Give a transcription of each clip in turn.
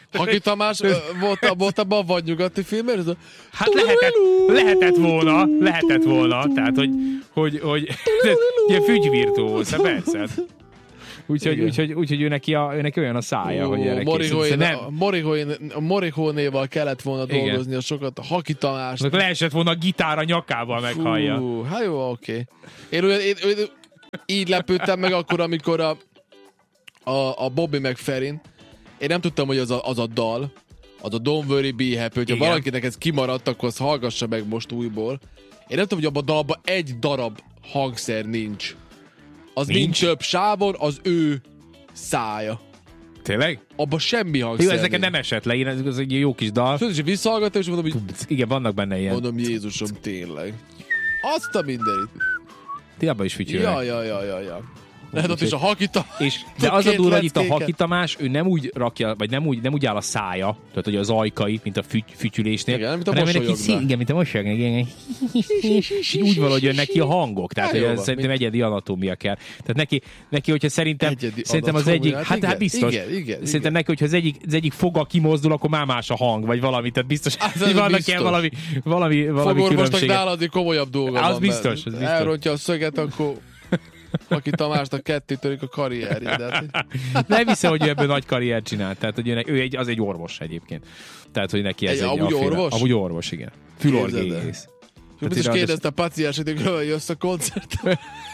Haki Tamás volt abban a vadnyugati filmben? Hát lehetett volna. Tehát, hogy ilyen fügyvirtuóz, persze. Úgyhogy ő neki olyan a szája, hogy erre Morihónéval kellett volna dolgoznia sokat, a Haki Tamás. Leesett volna a gitár a nyakával, meghallja. Hát jó, oké. Én így lepődtem meg akkor, amikor a Bobby McFerrin, én nem tudtam, hogy az a dal, az a Don't Worry Be Happy, hogyha valakinek ez kimaradt, akkor azt hallgassa meg most újból. Én nem tudom, hogy abban a dalban egy darab hangszer nincs. Az nincs több sávon, az ő szája. Tényleg? Abban semmi hangszer. Jó, ezeket nem esett le, ez egy jó kis dal. Tudod, és visszahallgattam, és mondom, hogy... Igen, vannak benne ilyen. Mondom, Jézusom, tényleg. Azt a mindenit. Ti abban is fütyülnek. Ja. Lehet ott is a Haki Tamás. De az a durva, hogy itt a Haki Tamás, ő nem úgy rakja, vagy nem úgy áll a szája, tehát hogy az ajkai, mint a fütyülésnél. Igen, mint a mosolyognál. Igen, mint a mosolyognál. Úgy valahogy jön neki a hangok. Tehát hogy szerintem egyedi anatómia kell. Tehát neki hogyha szerintem az egyik... Hát biztos. Szerintem neki, hogyha az egyik foga kimozdul, akkor már más a hang, vagy valami. Tehát biztos, hogy vannak ilyen valami különbségek. Fogorvosnak nálad komolyabb dolga van. Az biztos. Elrontja a szöget, akkor... Aki Tamásnak ketté törik a karrierje. Nem hiszem, hogy ő ebből nagy karriert csinált. Tehát, hogy az egy orvos egyébként. Tehát, hogy neki ez amúgy orvos? Amúgy orvos, igen. Fülorgész. Biztos kérdezte a pacienset, hogy jössz a koncertre.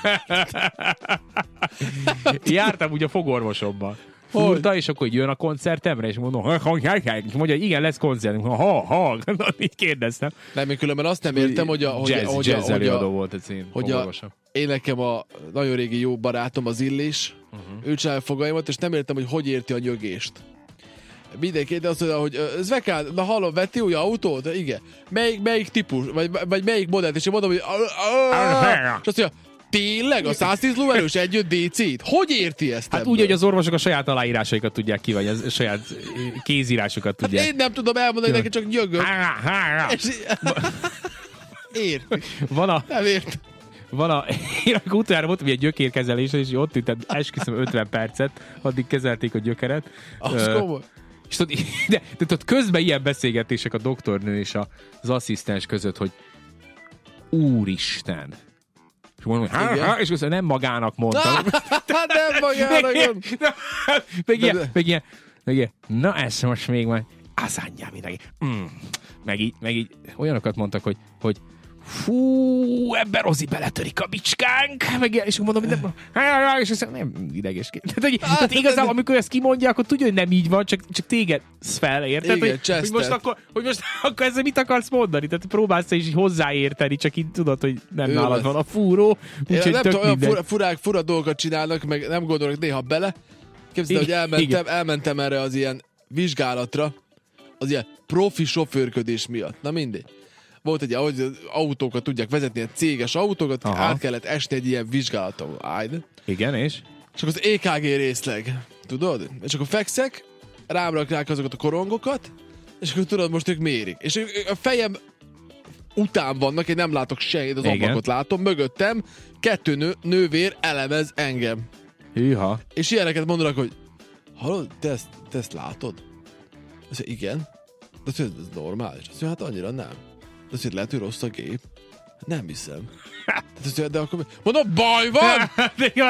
Jártam úgy a fogorvosomban. Furta, és akkor jön a koncertemre, és mondom, mondja, igen, lesz koncertünk. Így kérdeztem. Nem, én különben azt nem értem, hogy jazz előadó volt a cím, fogorvosom. Én nekem a nagyon régi jó barátom, az Illés, ő csinálja fogaimat, és nem értem, hogy érti a nyögést. Mindenki, de azt mondja, hogy Zvekán, na hallom, vettél új autót? Igen. Melyik típus, vagy melyik modellt? És én mondom, hogy és azt mondja, tényleg? A 110 lóerős 1.5 DC-t? Hogy érti ezt? Hát úgy, hogy az orvosok a saját aláírásaikat tudják ki, vagy a saját kézírásukat tudják. Hát én nem tudom elmondani, neki csak nyögök. Érti. Nem érti. Én akkor utána voltam egy gyökérkezelésre, és ott ültem, esküszöm 50 percet, addig kezelték a gyökeret. Az komoly. És de ott közben ilyen beszélgetések a doktornő és az asszisztens között, hogy Úristen. És mondom, és közben nem magának mondtam. Nem magának. Meg ilyen, na ez most még majd, az anyjám mindenki. Meg így olyanokat mondtak, hogy fú, ebben Rozi beletörik a bicskánk, és mondom, hogy és aztán nem idegesként. Tehát igazából, amikor ezt kimondja, akkor tudja, hogy nem így van, csak téged fel, érted? Hogy most akkor ezzel mit akarsz mondani? Tehát próbálsz is hozzáérteni, csak így tudod, hogy nem nálad van a fúró. Nem tudom, olyan fura dolgokat csinálnak, meg nem gondolok néha bele. Képzeld, hogy elmentem erre az ilyen vizsgálatra, az ilyen profi sofőrködés miatt. Na mindegy. Volt egy, ahogy autókat tudják vezetni, ilyen céges autókat, át kellett esni egy ilyen vizsgálaton. Igen, és akkor az EKG részleg, tudod? És akkor fekszek, rám rakják azokat a korongokat, és akkor tudod, most ők mérik. És a fejem után vannak, én nem látok senkit, az ablakot látom, mögöttem 2 nővér elemez engem. Hűha. És ilyeneket mondanak, hogy hallod, te ezt látod? Azt mondja, igen. De ez normális. Azt mondja, hát annyira nem. De azt lehet, hogy rossz a gép. Nem hiszem. De akkor... Mondom, baj van!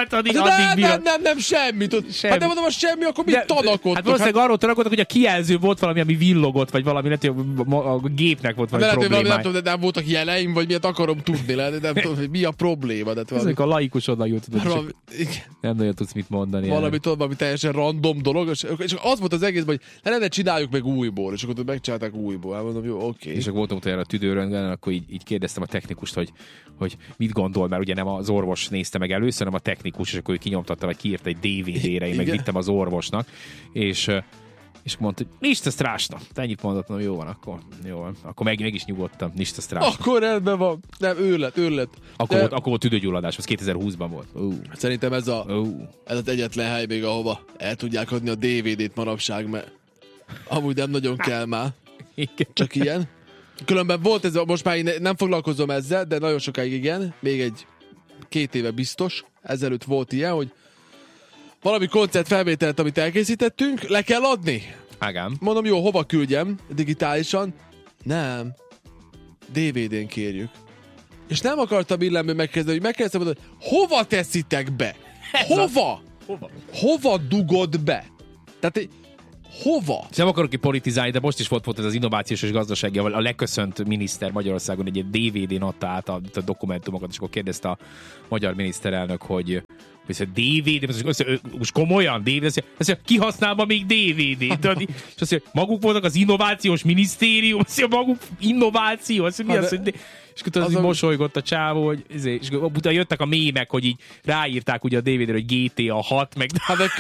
Nem, semmi. Hát nem mondom, hogy semmi, akkor mit tanakodtok? Hát valószínűleg arról tanakodtak, hogy a kijelző volt valami, ami villogott, vagy valami, lehet, hogy a gépnek volt valami problémája. Nem tudom, de nem voltak jeleim, vagy miért akarom tudni, lehet, nem tudom, hogy mi a probléma. Ezek a laikus onnan jut, nem nagyon tudsz mit mondani. Valami teljesen random dolog, és az volt az egészben, hogy ne csináljuk meg újból, és akkor megcsinálták újból. Hát mondom, jó, oké. És akkor voltam utána a tüdőröntgen, akkor így kérdeztem a technikust, hogy mit gondol, mert ugye nem az orvos nézte meg először, hanem a technikus, és akkor ő kinyomtatta, vagy kiírt egy DVD-re, én megvittem az orvosnak, és mondta, hogy Nista strásna. Ennyit mondott, no, jó van, akkor meg is nyugodtam, Nista strásna. Akkor rendben van. Nem, ő lett. Akkor volt tüdőgyulladás, az 2020-ban volt. Szerintem ez az egyetlen hely még, ahova el tudják adni a DVD-t manapság, mert amúgy nem nagyon kell már. Igen. Csak ilyen. Különben volt ez, most már én nem foglalkozom ezzel, de nagyon sokáig igen, még 2 éve biztos, ezelőtt volt ilyen, hogy valami koncertfelvételt, amit elkészítettünk, le kell adni. Ágám. Mondom, jó, hova küldjem digitálisan? Nem. DVD-n kérjük. És nem akartam illemben megkezdeni, hogy megkezdtem mondani, hova teszitek be? Hova? Hova dugod be? Tehát hova? Nem akarok ki politizálni, de most is volt ez az innovációs és gazdasági, a leköszönt miniszter Magyarországon egy DVD-n adta át a dokumentumokat, és akkor kérdezte a magyar miniszterelnök, hogy DVD, most komolyan DVD, azt mondja, ki használ ma még DVD-t? És azt mondja, maguk voltak az innovációs minisztérium, azt mondja, maguk innováció, azt mondja, mi az, hogy és akkor így mosolygott a csávó, hogy és utána jöttek a mémek, hogy így ráírták ugye a DVD-re, hogy GTA 6, meg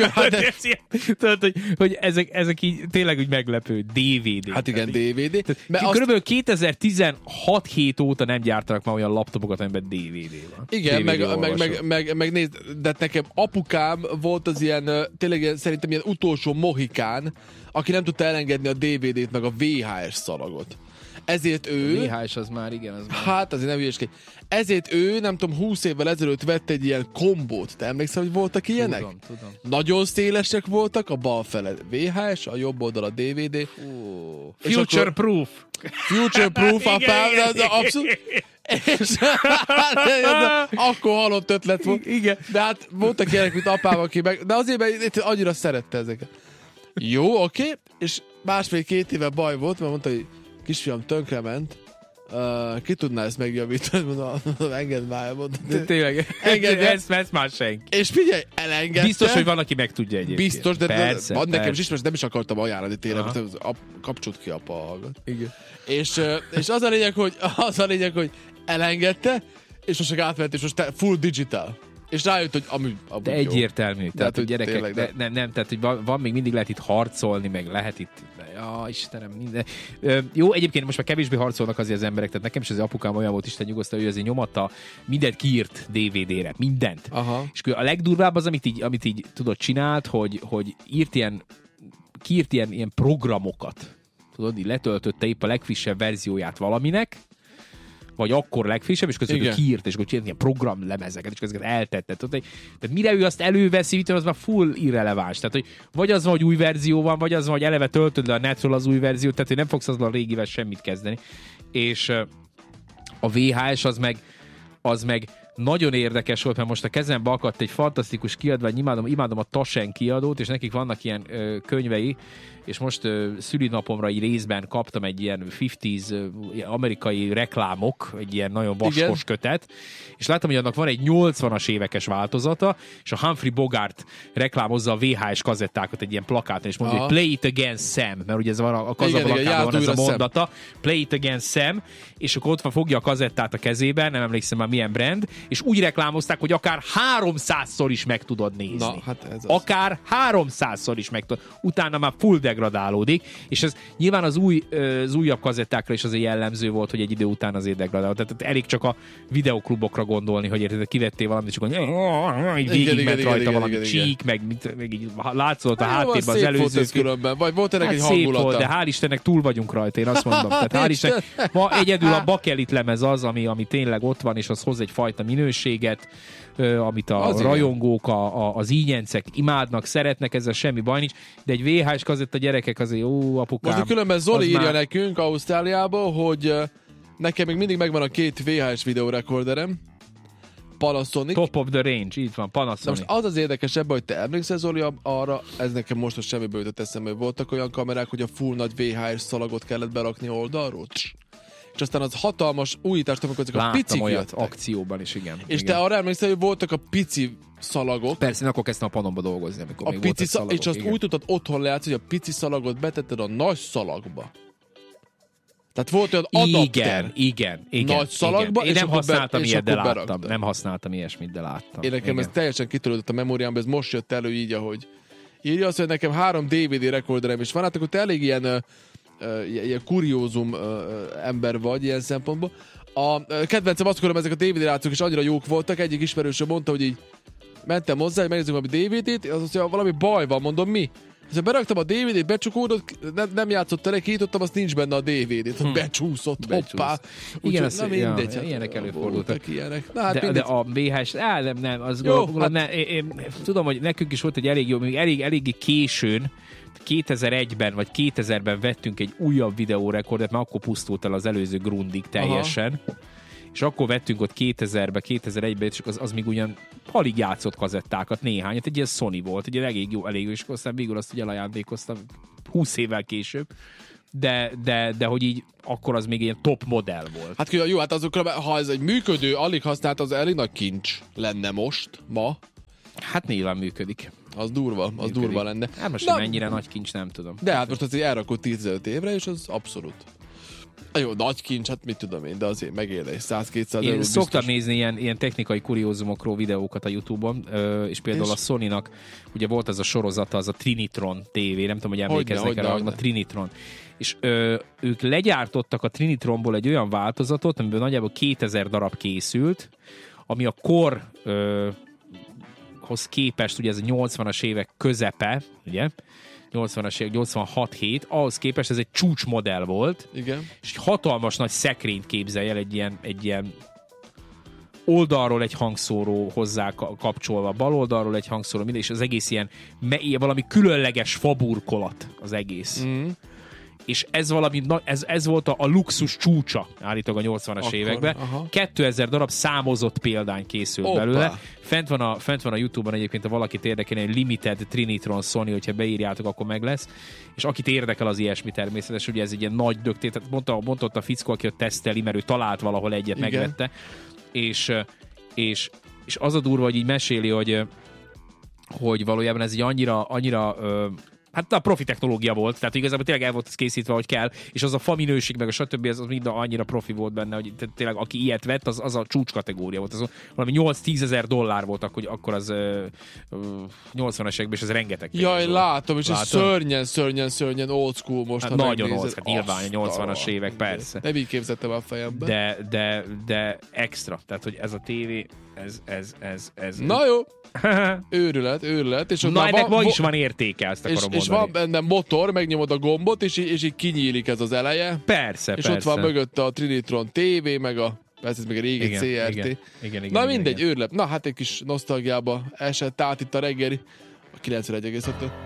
tudod, hogy ezek így tényleg úgy meglepő DVD. Hát igen, DVD. Körülbelül 2016 hét óta nem gyártanak már olyan laptopokat, amiben DVD van. Igen, meg nézd, de nekem apukám volt az ilyen, tényleg szerintem ilyen utolsó mohikán, aki nem tudta elengedni a DVD-t, meg a VHS szalagot. Ezért ő... A VHS az már, igen, az már... Hát azért nem hülyeskedj. Ezért ő, nem tudom, 20 évvel ezelőtt vett egy ilyen kombót. Te emlékszel, hogy voltak ilyenek? Tudom. Nagyon szélesek voltak, a bal fele VHS, a jobb oldal a DVD. Future proof. Future proof, apám, abszolút. És akkor halott ötlet volt. Igen. De hát voltak ilyenek, mint apám, aki meg... De azért, mert annyira szerette ezeket. Jó, oké. És másfél-két éve baj volt, mert mondta, hogy kisfiam tönkrement, ki tudná ezt megjavítani? Mondom, engedd már, mondom. Tényleg, ezt már senki. És figyelj, elengedte. Biztos, hogy van, aki meg tudja egyébként. Biztos, de persze, van nekem is ismerős, nem is akartam ajánlani tényleg, kapcsolt ki apa hallgat. Igen. És az a lényeg, hogy elengedte, és most átment, és most full digital. És rájött, hogy amúgy de egyértelmű. Jó. Tehát, hogy gyerekek, nem, tehát, hogy van még mindig lehet itt harcolni, meg lehet itt, ja, Istenem, minden. Jó, egyébként most már kevésbé harcolnak azért az emberek, tehát nekem is az apukám olyan volt, Isten nyugosztal, hogy azért nyomatta, mindent kiírt DVD-re, mindent. Aha. És a legdurvább az, amit így tudod csinált, hogy kiírt ilyen programokat. Tudod, így letöltötte épp a legfrissebb verzióját valaminek, vagy akkor legfrissebb, és közben kiírt, és akkor csinált ilyen programlemezeket, és ezeket eltette. Tehát mire ő azt előveszi, az már full irreleváns. Tehát, hogy vagy az van, hogy új verzió van, vagy az van, hogy eleve töltöd le a netről az új verziót, tehát hogy nem fogsz azzal a régivel semmit kezdeni. És a VHS az meg nagyon érdekes volt, mert most a kezembe akadt egy fantasztikus kiadvány, imádom a Taschen kiadót, és nekik vannak ilyen könyvei, és most szülinapomra így részben kaptam egy ilyen 50s amerikai reklámok, egy ilyen nagyon vaskos kötet, és láttam, hogy annak van egy 80-as évekes változata, és a Humphrey Bogart reklámozza a VHS kazettákat egy ilyen plakáton, és mondja, hogy play it again, Sam, mert ugye ez van a Casablancában van ez a mondata, play it again, Sam, és akkor ott van, fogja a kazettát a kezében, nem emlékszem már milyen brand, és úgy reklámozták, hogy akár 300-szor is meg tudod nézni. Na, hát ez az. Akár 300-szor is meg tudod. Utána már full degradálódik, és ez nyilván az újabb kazettákra is azért jellemző volt, hogy egy idő után azért degradálódik. Tehát elég csak a videoklubokra gondolni, hogy érted, kivettél valamit, és akkor így végigment rajta valami csík, meg így látszott a háttérben az előző. Vagy volt ennek egy szép hangulata. volt, de hál' Istennek túl vagyunk rajta, én azt mondom. Tehát hál' Istennek, ma egyedül a bakelit lemez az, ami tényleg ott van, és az hoz egyfajta minőséget, amit a az rajongók, az ígyencek imádnak, szeretnek, ezzel semmi baj nincs, de egy VHS kazetta gyerekek azért, apukám. Most különben Zoli írja nekünk Ausztráliából, hogy nekem még mindig megvan a 2 VHS videórekorderem, Panasonic. Top of the range, így van, Panasonic. Most az érdekes ebben, hogy te emlékszel, Zoli, arra, ez nekem most semmiből jutott eszembe, hogy voltak olyan kamerák, hogy a full nagy VHS szalagot kellett berakni oldalról, és aztán az hatalmas újítást, amikor ezek a picik jöttek. Akcióban is, igen. És te arra emlékszel, hogy voltak a pici szalagok. Persze, én akkor kezdtem a Panomba dolgozni, amikor még voltak szalagok. És azt úgy tudtad otthon lejátszani, hogy a pici szalagot betetted a nagy szalagba. Tehát volt olyan adapter. Igen. Nagy szalagba. Én nem használtam ilyet, de láttam. Nem használtam ilyesmit, de láttam. Én nekem ez teljesen kitörődött a memóriámba, ez most jött elő így, ahogy írja azt, hogy nekem 3 DVD rekorderem is van, hát akkor te elég ilyen kuriózum ember vagy ilyen szempontból. A kedvencem azt mondom, ezek a DVD rácok is annyira jók voltak, egyik ismerősöm mondta, hogy így mentem hozzá, hogy megnézzük valami DVD-t, az azt mondja, valami baj van, mondom, mi? Aztán beraktam a DVD-t, becsukódott, nem játszott el, kinyitottam, azt nincs benne a DVD-t, becsúszott, hoppá. Igen, az, mindegy. Ilyenek előfordultak. Ilyenek. Na, hát de a VHS, nem, az jó, tudom, hogy nekünk is volt egy elég jó, eléggé későn, 2001-ben vagy 2000-ben vettünk egy újabb videórekordot, mert akkor pusztult el az előző Grundig teljesen. Aha. És akkor vettünk ott 2000-ben, 2001-ben, és az még ugyan alig játszott kazettákat, néhányat, egy ilyen Sony volt, egy elég jó, és aztán végül azt ugye elajándékoztam 20 évvel később. De hogy így akkor az még ilyen top modell volt. Hát jó, hát azokra, ha ez egy működő, alig használt, az elég nagy kincs lenne most, ma. Hát nyilván működik. Az durva, az durva lenne. Hát most mennyire nagy kincs, nem tudom. De hát most azért elrakott 15 évre, és az abszolút. Jó, nagy kincs, hát mit tudom én, de azért megélne 100-200 euró. Én szoktam nézni ilyen technikai kuriózumokról videókat a YouTube-on, és például a Sony-nak ugye volt az a sorozata, az a Trinitron TV, nem tudom, hogy emlékeznek erre, a Trinitron. És ők legyártottak a Trinitronból egy olyan változatot, amiből nagyjából 2000 darab készült, ami a korhoz képest, ugye ez a 80-as évek közepe, ugye, 80-as évek, 86-7, ahhoz képest ez egy csúcsmodell volt. Igen. És egy hatalmas nagy szekrényt képzelj el, egy ilyen oldalról egy hangszóró hozzá kapcsolva, bal oldalról egy hangszóró, minden, és az egész ilyen valami különleges faburkolat az egész. Mm. És ez valami, ez volt a luxus csúcsa, állítólag a 80-as években. Aha. 2000 darab számozott példány készült belőle. Fent van a YouTube-on egyébként, ha valakit érdekel, egy Limited Trinitron Sony, hogyha beírjátok, akkor meg lesz. És akit érdekel az ilyesmi természetes, ugye ez egy ilyen nagy dögtét, tehát mondta ott a fickó, aki ott teszteli, mert ő talált valahol egyet, igen, megvette. És az a durva, hogy így meséli, hogy valójában ez egy annyira hát a profi technológia volt, tehát igazából tényleg el volt készítve, hogy kell, és az a fa minőség, meg a stb. Az mind annyira profi volt benne, hogy tényleg aki ilyet vett, az a csúcs kategória volt. Az valami 8-10 ezer dollár volt, akkor az 80-as években, és ez rengeteg. Jaj, látom, és ez szörnyen old school most. Hát nagyon old, hát nyilván a 80-as évek, persze. Nem így képzettem a fejembe. De extra, tehát hogy ez a tévé, ez... Na jó! Őrület. És na, ennek ma is van értéke, ezt akarom mondani. És van benne motor, megnyomod a gombot, és így kinyílik ez az eleje. Persze, és ott van mögötte a Trinitron TV, meg ez még a régi CRT. Igen, na mindegy, őrület. Na hát egy kis nosztalgiába esett át itt a reggeli. A 91,5.